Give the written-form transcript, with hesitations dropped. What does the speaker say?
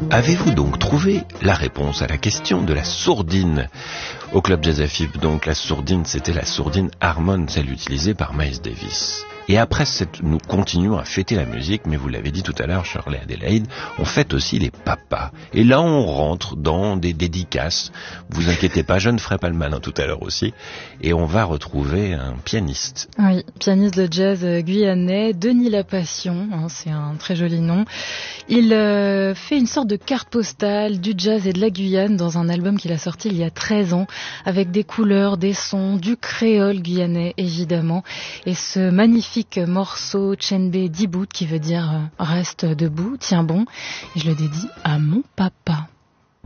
Avez-vous donc trouvé la réponse à la question de la sourdine? Au Club Jazz FM, donc, la sourdine, c'était la sourdine Harmon, celle utilisée par Miles Davis. Et après, nous continuons à fêter la musique, mais vous l'avez dit tout à l'heure, Shirley Adelaide, on fête aussi les papas. Et là, on rentre dans des dédicaces. Vous inquiétez pas, je ne ferai pas le malin tout à l'heure aussi. Et on va retrouver un pianiste. Oui, pianiste de jazz guyanais, Denis Lapassion, c'est un très joli nom. Il fait une sorte de carte postale du jazz et de la Guyane dans un album qu'il a sorti il y a 13 ans, avec des couleurs, des sons, du créole guyanais évidemment, et ce magnifique morceau Tchenbe Dibout qui veut dire reste debout, tiens bon, et je le dédie à mon papa.